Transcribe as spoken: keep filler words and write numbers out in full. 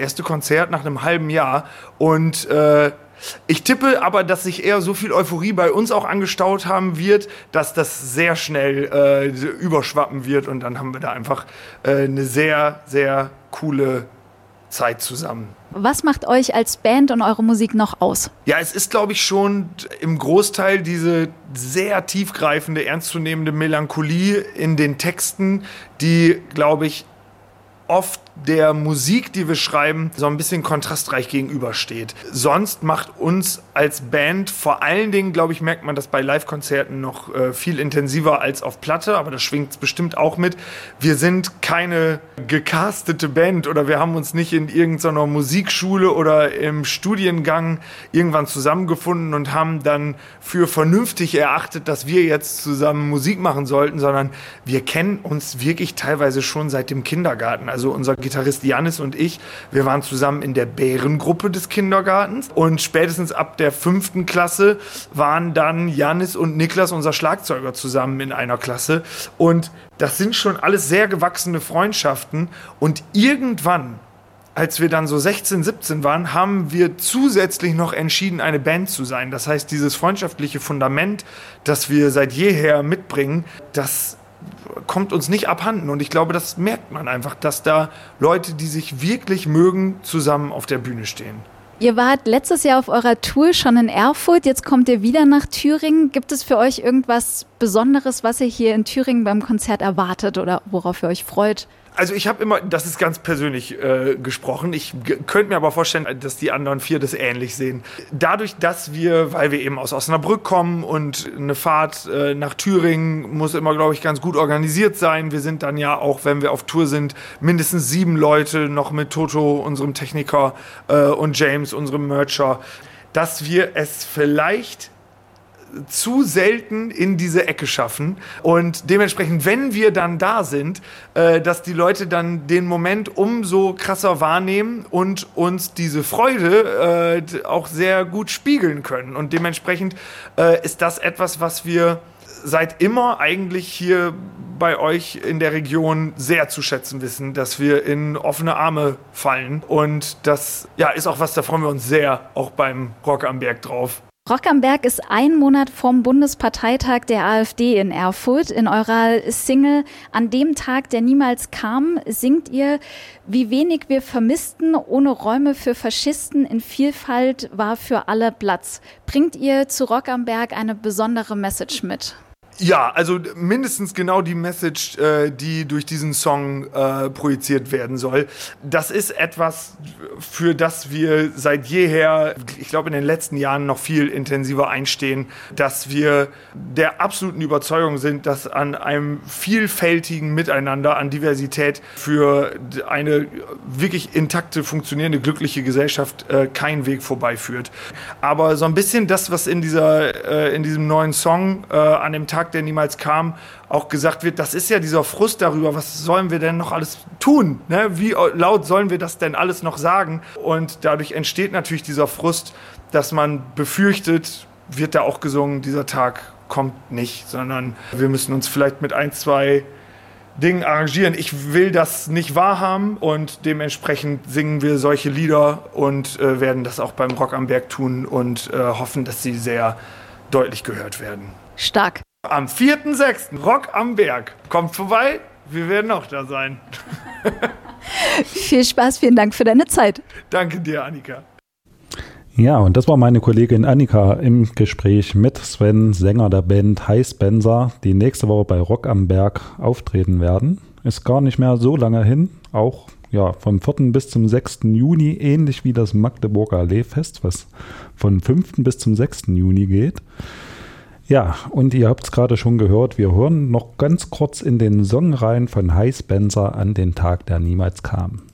erste Konzert nach einem halben Jahr. Und äh, ich tippe aber, dass sich eher so viel Euphorie bei uns auch angestaut haben wird, dass das sehr schnell äh, überschwappen wird. Und dann haben wir da einfach äh, eine sehr, sehr coole Zeit zusammen. Was macht euch als Band und eure Musik noch aus? Ja, es ist, glaube ich, schon im Großteil diese sehr tiefgreifende, ernstzunehmende Melancholie in den Texten, die, glaube ich, oft der Musik, die wir schreiben, so ein bisschen kontrastreich gegenübersteht. Sonst macht uns als Band, vor allen Dingen, glaube ich, merkt man das bei Live-Konzerten noch äh, viel intensiver als auf Platte, aber das schwingt bestimmt auch mit. Wir sind keine gecastete Band oder wir haben uns nicht in irgendeiner Musikschule oder im Studiengang irgendwann zusammengefunden und haben dann für vernünftig erachtet, dass wir jetzt zusammen Musik machen sollten, sondern wir kennen uns wirklich teilweise schon seit dem Kindergarten. Also unser Gitarrist Jannis und ich, wir waren zusammen in der Bärengruppe des Kindergartens und spätestens ab der fünften Klasse waren dann Jannis und Niklas, unser Schlagzeuger, zusammen in einer Klasse und das sind schon alles sehr gewachsene Freundschaften und irgendwann, als wir dann so sechzehn, siebzehn waren, haben wir zusätzlich noch entschieden, eine Band zu sein. Das heißt, dieses freundschaftliche Fundament, das wir seit jeher mitbringen, das kommt uns nicht abhanden. Und ich glaube, das merkt man einfach, dass da Leute, die sich wirklich mögen, zusammen auf der Bühne stehen. Ihr wart letztes Jahr auf eurer Tour schon in Erfurt, jetzt kommt ihr wieder nach Thüringen. Gibt es für euch irgendwas Besonderes, was ihr hier in Thüringen beim Konzert erwartet oder worauf ihr euch freut? Also ich habe immer, das ist ganz persönlich äh, gesprochen, ich g- könnte mir aber vorstellen, dass die anderen vier das ähnlich sehen. Dadurch, dass wir, weil wir eben aus Osnabrück kommen und eine Fahrt äh, nach Thüringen muss immer, glaube ich, ganz gut organisiert sein. Wir sind dann ja auch, wenn wir auf Tour sind, mindestens sieben Leute, noch mit Toto, unserem Techniker, äh, und James, unserem Mercher, dass wir es vielleicht zu selten in diese Ecke schaffen und dementsprechend, wenn wir dann da sind, äh, dass die Leute dann den Moment umso krasser wahrnehmen und uns diese Freude äh, auch sehr gut spiegeln können und dementsprechend äh, ist das etwas, was wir seit immer eigentlich hier bei euch in der Region sehr zu schätzen wissen, dass wir in offene Arme fallen und das ja, ist auch was, da freuen wir uns sehr, auch beim Rock am Berg drauf. Rock am Berg ist ein Monat vom Bundesparteitag der AfD in Erfurt. In eurer Single An dem Tag, der niemals kam, singt ihr, wie wenig wir vermissten, ohne Räume für Faschisten, in Vielfalt war für alle Platz. Bringt ihr zu Rock am Berg eine besondere Message mit? Ja, also mindestens genau die Message, äh, die durch diesen Song äh, projiziert werden soll. Das ist etwas, für das wir seit jeher, ich glaube in den letzten Jahren noch viel intensiver einstehen, dass wir der absoluten Überzeugung sind, dass an einem vielfältigen Miteinander, an Diversität für eine wirklich intakte, funktionierende, glückliche Gesellschaft äh, kein Weg vorbeiführt. Aber so ein bisschen das, was in dieser, äh, in diesem neuen Song äh, an dem Tag, der niemals kam, auch gesagt wird, das ist ja dieser Frust darüber, was sollen wir denn noch alles tun? Ne? Wie laut sollen wir das denn alles noch sagen? Und dadurch entsteht natürlich dieser Frust, dass man befürchtet, wird da auch gesungen, dieser Tag kommt nicht, sondern wir müssen uns vielleicht mit ein, zwei Dingen arrangieren. Ich will das nicht wahrhaben und dementsprechend singen wir solche Lieder und äh, werden das auch beim Rock am Berg tun und äh, hoffen, dass sie sehr deutlich gehört werden. Stark. Am vierten sechsten Rock am Berg. Kommt vorbei, wir werden auch da sein. Viel Spaß, vielen Dank für deine Zeit. Danke dir, Annika. Ja, und das war meine Kollegin Annika im Gespräch mit Sven, Sänger der Band Hi Spencer, die nächste Woche bei Rock am Berg auftreten werden. Ist gar nicht mehr so lange hin, auch ja, vom vierten bis zum sechsten Juni, ähnlich wie das Magdeburger Allee-Fest, was von fünften bis zum sechsten Juni geht. Ja, und ihr habt es gerade schon gehört, wir hören noch ganz kurz in den Song rein von Hi Spencer, An den Tag, der niemals kam.